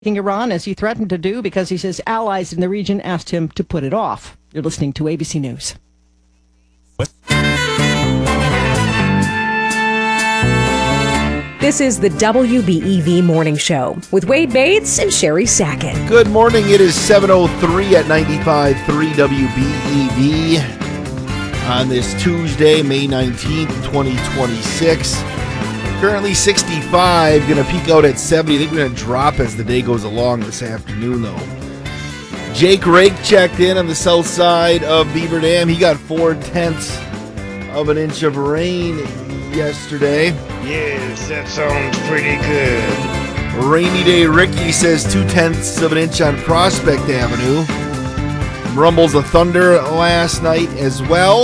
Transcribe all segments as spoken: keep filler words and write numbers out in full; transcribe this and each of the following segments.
Iran, as he threatened to do, because he says allies in the region asked him to put it off. You're listening to A B C News. This is the W B E V Morning Show with Wade Bates and Sherry Sackett. Good morning. It is seven oh three at ninety-five point three W B E V on this Tuesday, May nineteenth, twenty twenty-six. Currently sixty-five, going to peak out at seventy. I think we're going to drop as the day goes along this afternoon, though. Jake Rake checked in on the south side of Beaver Dam. He got four-tenths of an inch of rain yesterday. Yes, that sounds pretty good. Rainy Day Ricky says two-tenths of an inch on Prospect Avenue. Rumbles of thunder last night as well.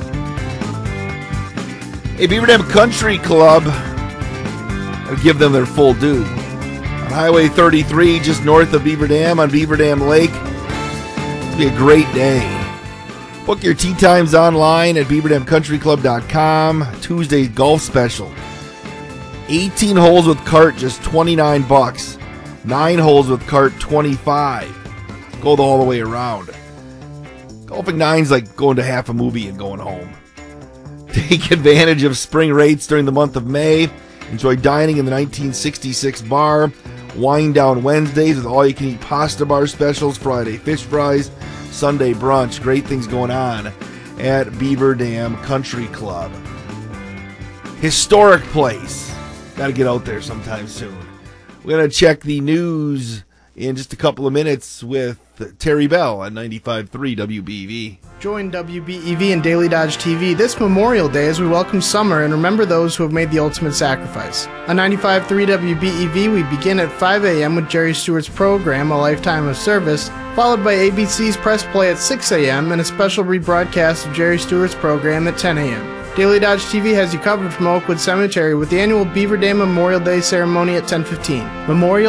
A Beaver Dam Country Club, I'll give them their full due. On Highway thirty-three, just north of Beaver Dam on Beaver Dam Lake. It'll be a great day. Book your tee times online at beaver dam country club dot com. Tuesday golf special. eighteen holes with cart, just twenty-nine bucks. nine holes with cart, twenty-five. Go the all the way around. Golfing nine's like going to half a movie and going home. Take advantage of spring rates during the month of May. Enjoy dining in the nineteen sixty-six bar. Wine down Wednesdays with all-you-can-eat pasta bar specials. Friday fish fries. Sunday brunch. Great things going on at Beaver Dam Country Club. Historic place. Got to get out there sometime soon. We're going to check the news in just a couple of minutes with Terry Bell on ninety-five point three W B E V. Join W B E V and Daily Dodge T V this Memorial Day as we welcome summer and remember those who have made the ultimate sacrifice. On ninety-five point three W B E V, we begin at five a.m. with Jerry Stewart's program, A Lifetime of Service, followed by A B C's Press Play at six a.m. and a special rebroadcast of Jerry Stewart's program at ten a.m. Daily Dodge T V has you covered from Oakwood Cemetery with the annual Beaver Dam Memorial Day ceremony at ten fifteen. Memorial